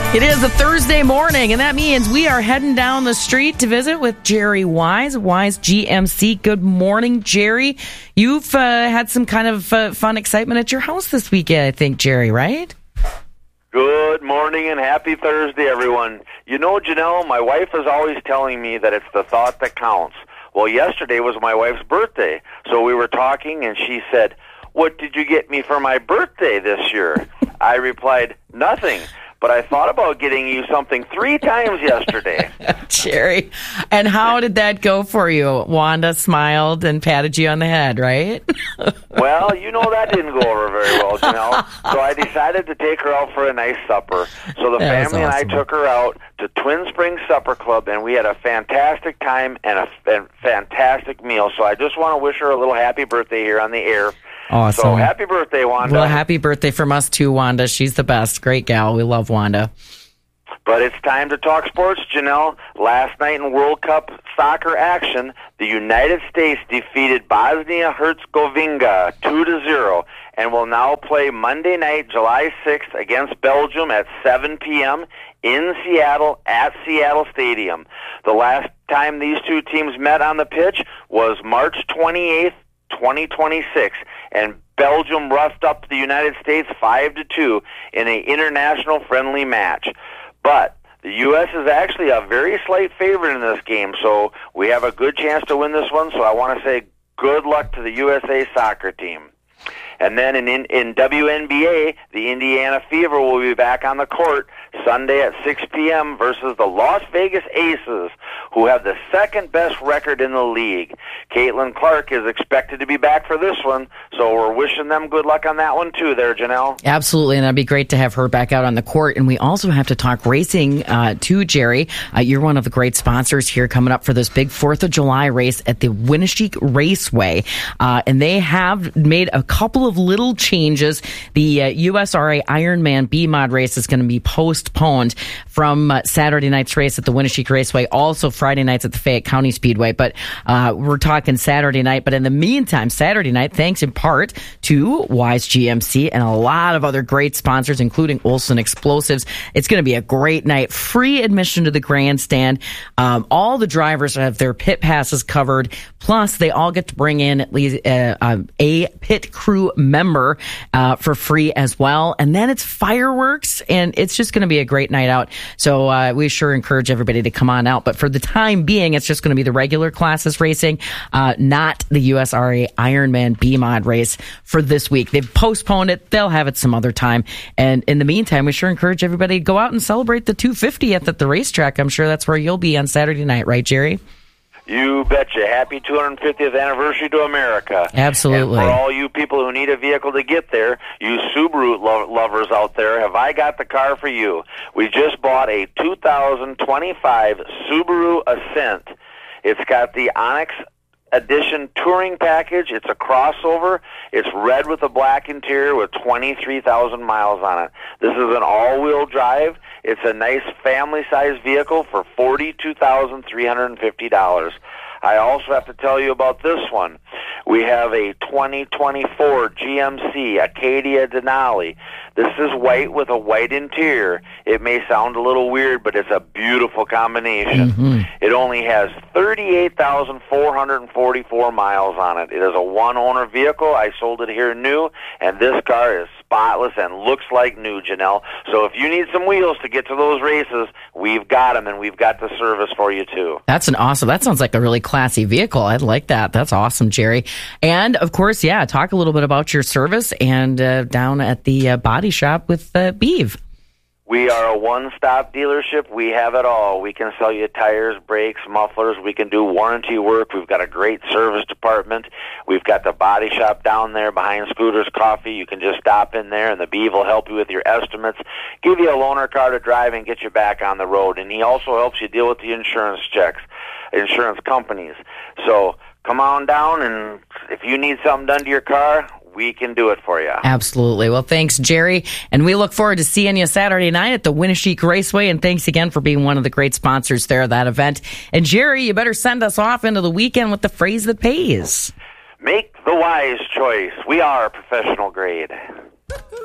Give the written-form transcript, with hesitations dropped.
It is a Thursday morning, and that means we are heading down the street to visit with Jerry Wise, Wise GMC. Good morning, Jerry. You've had some kind of fun excitement at your house this weekend, I think, Jerry, right? Good morning and happy Thursday, everyone. You know, Janelle, my wife is always telling me that it's the thought that counts. Well, yesterday was my wife's birthday, so we were talking, and she said, "What did you get me for my birthday this year?" I replied, "Nothing. But I thought about getting you something 3 times yesterday." Jerry, and how did that go for you? Wanda smiled and patted you on the head, right? Well, you know that didn't go over very well, Janelle. So I decided to take her out for a nice supper. So the family and I took her out to Twin Springs Supper Club, and we had a fantastic time and a fantastic meal. So I just want to wish her a little happy birthday here on the air. Awesome. So happy birthday, Wanda. Well, happy birthday from us too, Wanda. She's the best. Great gal. We love Wanda. But it's time to talk sports, Janelle. Last night in World Cup soccer action, the United States defeated Bosnia-Herzegovina 2-0 and will now play Monday night, July 6th, against Belgium at 7 p.m. in Seattle at Seattle Stadium. The last time these two teams met on the pitch was March 28th, 2026, and Belgium roughed up the United States 5-2 in an international friendly match. But the U.S. is actually a very slight favorite in this game, so we have a good chance to win this one, so I want to say good luck to the USA soccer team. And then in WNBA, the Indiana Fever will be back on the court Sunday at 6 p.m. versus the Las Vegas Aces, who have the second best record in the league. Caitlin Clark is expected to be back for this one, so we're wishing them good luck on that one too there, Janelle. Absolutely, and that'd be great to have her back out on the court. And we also have to talk racing too, Jerry. You're one of the great sponsors here coming up for this big 4th of July race at the Winneshiek Raceway. And they have made a couple of little changes. The USRA Ironman B-Mod race is going to be postponed from Saturday night's race at the Winneshiek Raceway, also Friday nights at the Fayette County Speedway. But we're talking Saturday night. But in the meantime, Saturday night, thanks in part to Wise GMC and a lot of other great sponsors, including Olson Explosives, it's going to be a great night. Free admission to the grandstand. All the drivers have their pit passes covered. Plus, they all get to bring in at least a pit crew member for free as well. And then it's fireworks, and it's just going to be a great night out. So we sure encourage everybody to come on out. But for the time being, it's just going to be the regular classes racing, not the USRA Ironman B-Mod race for this week. They've postponed it. They'll have it some other time. And in the meantime, we sure encourage everybody to go out and celebrate the 250th at the racetrack. I'm sure that's where you'll be on Saturday night, right, Jerry? You betcha. Happy 250th anniversary to America. Absolutely. And for all you people who need a vehicle to get there, you Subaru lovers out there, have I got the car for you. We just bought a 2025 Subaru Ascent. It's got the Onyx Edition touring package. It's a crossover. It's red with a black interior with 23,000 miles on it. This is an all-wheel drive. It's a nice family-sized vehicle for $42,350. I also have to tell you about this one. We have a 2024 GMC Acadia Denali. This is white with a white interior. It may sound a little weird, but it's a beautiful combination. Mm-hmm. It only has 38,444 miles on it. It is a one-owner vehicle. I sold it here new, and this car is spotless and looks like new, Janelle. So if you need some wheels to get to those races, we've got them, and we've got the service for you, too. That sounds like a really classy vehicle. I'd like that. That's awesome, Jerry. And, of course, talk a little bit about your service and down at the body shop with Beeve. We are a one-stop dealership. We have it all. We can sell you tires, brakes, mufflers. We can do warranty work. We've got a great service department. We've got the body shop down there behind Scooter's Coffee. You can just stop in there, and the Beeve will help you with your estimates, give you a loaner car to drive, and get you back on the road. And he also helps you deal with the insurance companies. So come on down, and if you need something done to your car, we can do it for you. Absolutely. Well, thanks, Jerry. And we look forward to seeing you Saturday night at the Winneshiek Raceway. And thanks again for being one of the great sponsors there of that event. And Jerry, you better send us off into the weekend with the phrase that pays. Make the wise choice. We are professional grade.